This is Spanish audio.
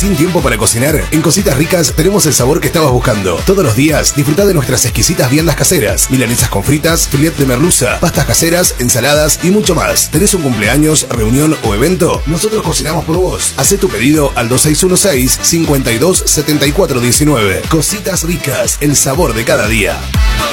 sin tiempo para cocinar? En Cositas Ricas tenemos el sabor que estabas buscando. Todos los días disfruta de nuestras exquisitas viandas caseras, milanesas con fritas, filet de merluza, pastas caseras, ensaladas y mucho más. ¿Tenés un cumpleaños, reunión o evento? Nosotros cocinamos por vos. Hacé tu pedido al 2616-527419. Cositas Ricas, el sabor de cada día.